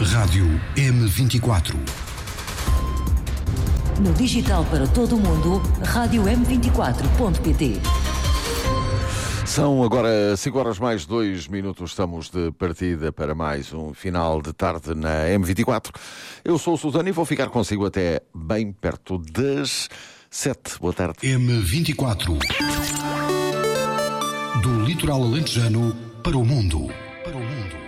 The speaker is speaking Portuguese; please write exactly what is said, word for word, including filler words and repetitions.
Rádio M vinte e quatro. No digital para todo o mundo, rádio m vinte e quatro ponto pt. São agora cinco horas mais dois minutos, estamos de partida para mais um final de tarde na M vinte e quatro. Eu sou o Susana e vou ficar consigo até bem perto das sete. Boa tarde. M vinte e quatro. Do litoral alentejano para o mundo. Para o mundo.